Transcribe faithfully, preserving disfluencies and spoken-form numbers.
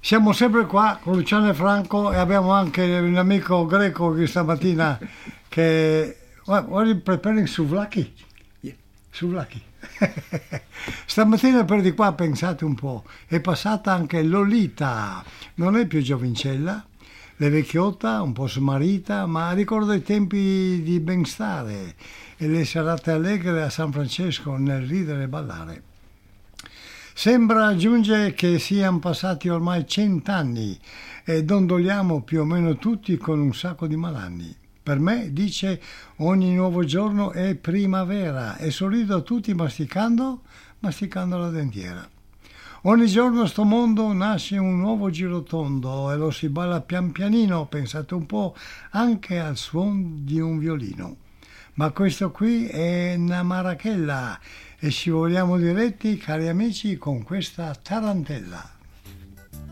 Siamo sempre qua con Luciano e Franco e abbiamo anche un amico greco che stamattina che... What are you preparing souvlaki? Yeah. Souvlaki. Stamattina per di qua pensate un po', è passata anche Lolita, non è più giovincella, è vecchiotta, un po' smarrita, ma ricorda i tempi di benstare e le serate allegre a San Francesco nel ridere e ballare. Sembra, aggiunge, che siano passati ormai cent'anni e dondoliamo più o meno tutti con un sacco di malanni. Per me, dice, ogni nuovo giorno è primavera e sorrido tutti masticando, masticando la dentiera. Ogni giorno sto mondo nasce un nuovo girotondo e lo si balla pian pianino, pensate un po', anche al suon di un violino. Ma questo qui è una marachella e ci vogliamo diretti, cari amici, con questa tarantella.